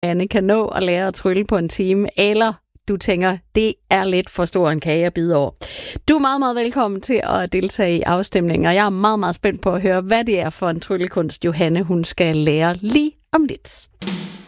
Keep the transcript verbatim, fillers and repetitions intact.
Anne kan nå at lære at trylle på en time, eller du tænker, det er lidt for stor en kage at bide over. Du er meget, meget velkommen til at deltage i afstemningen, og jeg er meget, meget spændt på at høre, hvad det er for en tryllekunst, Johanne hun skal lære lige om lidt.